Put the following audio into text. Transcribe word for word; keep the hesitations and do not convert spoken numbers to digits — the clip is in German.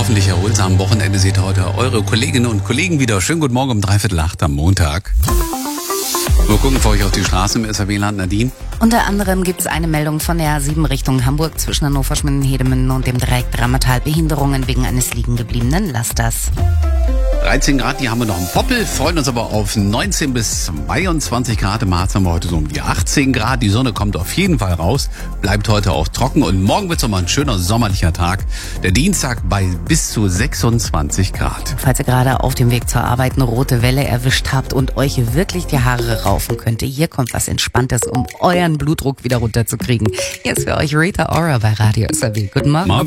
hoffentlich erholsamen Wochenende seht heute eure Kolleginnen und Kollegen wieder. Schönen guten Morgen um dreiviertel acht am Montag. Wir gucken für euch auf die Straße im S R W-Land. Nadine? Unter anderem gibt es eine Meldung von der A sieben Richtung Hamburg zwischen Hannover, Schmitten-Hedemünden und dem Dreieck Drammertal. Behinderungen wegen eines liegen gebliebenen Lasters. dreizehn Grad, die haben wir noch im Poppel, freuen uns aber auf neunzehn bis zweiundzwanzig Grad. Im Harz haben wir heute so um die achtzehn Grad. Die Sonne kommt auf jeden Fall raus, bleibt heute auch trocken und morgen wird es nochmal ein schöner sommerlicher Tag. Der Dienstag bei bis zu sechsundzwanzig Grad. Falls ihr gerade auf dem Weg zur Arbeit eine rote Welle erwischt habt und euch wirklich die Haare raufen könnte, hier kommt was Entspanntes, um euren Blutdruck wieder runterzukriegen. Hier ist für euch Rita Ora bei Radio S R W. Guten Morgen. Morgen.